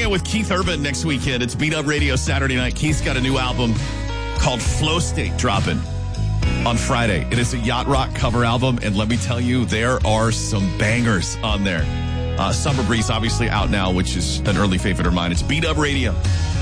hang out with Keith Urban next weekend. It's Beat Up Radio Saturday night. Keith's got a new album called Flow State dropping on Friday. It is a yacht rock cover album, and let me tell you, there are some bangers on there. Summer Breeze, obviously out now, which is an early favorite of mine. It's Beat Up Radio.